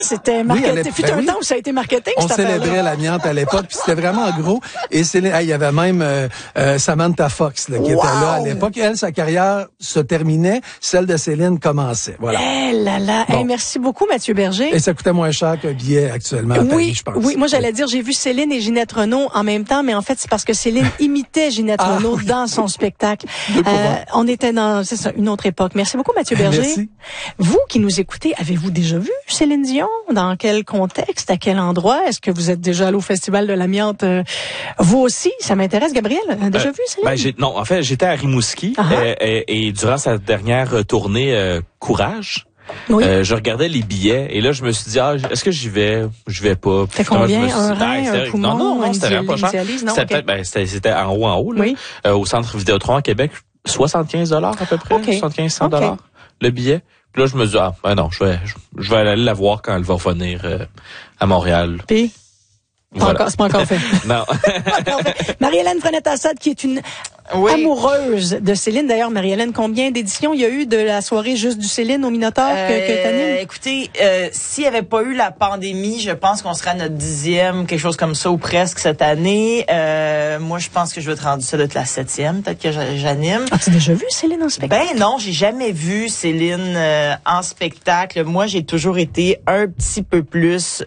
C'était marketé. Fut un temps où ça a été marketing, on célébrait l'amiante à l'époque, puis c'était vraiment gros. Et il y avait même Samantha Fox là, qui était là à l'époque. Elle, sa carrière se terminait, celle de Céline commençait. Voilà. Eh là là. Bon. Hey, merci beaucoup, Mathieu Berger. Et ça coûtait moins cher qu'un billet actuellement à Paris, je pense. Oui, moi j'allais dire, j'ai vu Céline et Ginette Renaud en même temps, mais en fait c'est parce que Céline imitait Ginette Renaud dans son spectacle. On était dans une autre époque. Merci beaucoup, Mathieu Berger. Merci. Vous qui nous écoutez, avez-vous déjà vu Céline Dion? Dans quel contexte? À quel endroit? Est-ce que vous êtes déjà allé au Festival de l'Amiante? Vous aussi? Ça m'intéresse, Gabriel. Déjà vu, Céline? Non, en fait, j'étais à Rimouski et durant sa dernière tournée Courage, oui. Je regardais les billets et là, je me suis dit, est-ce que j'y vais? Je vais pas. Fait combien? Un rein, un poumon? Non, c'était vraiment pas cher. C'était en haut, là. Oui. Au Centre Vidéotron à Québec, 75 $ à peu près. 75-100 $ le billet. Puis là, je me dis, non, je vais aller la voir quand elle va revenir à Montréal. Puis? Voilà. C'est pas encore fait. Non. Marie-Hélène Frenette-Assad, qui est une amoureuse de Céline. D'ailleurs, Marie-Hélène, combien d'éditions il y a eu de la soirée juste du Céline au Minotaure que t'animes? Écoutez, s'il n'y avait pas eu la pandémie, je pense qu'on serait à notre 10e, quelque chose comme ça, ou presque cette année. Moi, je pense que je vais être rendue ça d'être la 7e, peut-être que j'anime. As-tu déjà vu Céline en spectacle? Ben non, j'ai jamais vu Céline en spectacle. Moi, j'ai toujours été un petit peu plus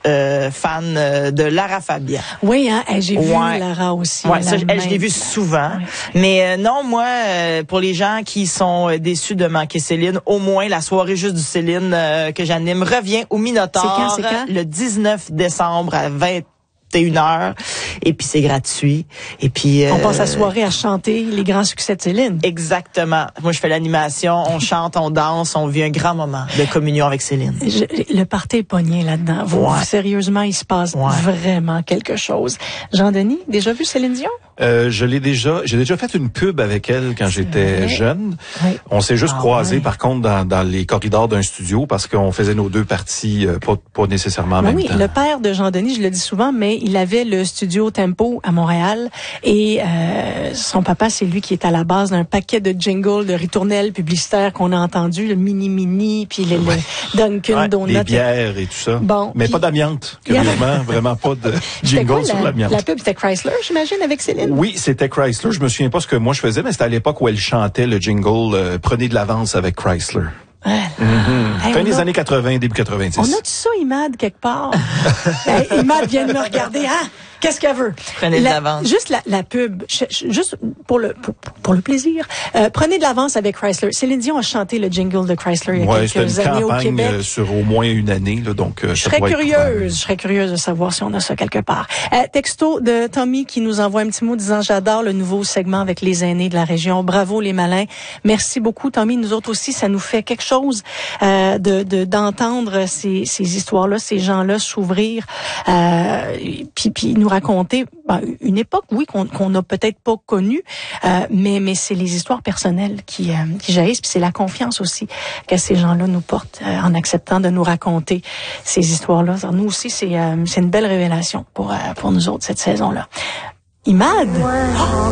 fan de Lara Fabian. Oui, hein, j'ai vu Lara aussi. Ouais, ça, je l'ai vu souvent. Ouais. Mais non, moi, pour les gens qui sont déçus de manquer Céline, au moins la soirée juste du Céline que j'anime revient au Minotaure. C'est quand? Le 19 décembre à 21h. Et puis c'est gratuit. Et puis on passe la soirée à chanter les grands succès de Céline. Exactement. Moi, je fais l'animation, on chante, on danse, on vit un grand moment de communion avec Céline. Le party est pogné là-dedans. Sérieusement, il se passe vraiment quelque chose. Jean-Denis, déjà vu Céline Dion? J'ai déjà fait une pub avec elle quand j'étais jeune. Oui. On s'est juste croisés, par contre, dans les corridors d'un studio parce qu'on faisait nos deux parties pas nécessairement en même temps. Le père de Jean-Denis, je le dis souvent, mais il avait le studio Tempo à Montréal et son papa, c'est lui qui est à la base d'un paquet de jingles, de ritournelles publicitaires qu'on a entendus, le mini, puis le Dunkin' Donut. Les bières et tout ça. Bon, mais pas d'amiante, curieusement, vraiment pas de jingle sur l'amiante. La pub, c'était Chrysler, j'imagine, avec Céline? Oui, c'était Chrysler. Je me souviens pas ce que moi je faisais, mais c'était à l'époque où elle chantait le jingle Prenez de l'avance avec Chrysler. Fin des années 80, début 90. On a tout ça, Imad, quelque part. Imad vient de me regarder. Qu'est-ce qu'elle veut? Prenez de l'avance. Juste la pub, juste pour le plaisir. Prenez de l'avance avec Chrysler. Céline Dion a chanté le jingle de Chrysler il y a quelques années au Québec. C'était une campagne sur au moins une année, là, donc je serais curieuse de savoir si on a ça quelque part. Texto de Tommy qui nous envoie un petit mot disant j'adore le nouveau segment avec les aînés de la région. Bravo les malins. Merci beaucoup Tommy. Nous autres aussi, ça nous fait quelque chose d'entendre ces histoires-là, ces gens-là s'ouvrir, puis nous raconter une époque, oui, qu'on n'a peut-être pas connue, mais c'est les histoires personnelles qui jaillissent, puis c'est la confiance aussi que ces gens-là nous portent en acceptant de nous raconter ces histoires-là. Alors, nous aussi, c'est une belle révélation pour nous autres cette saison-là. Imad!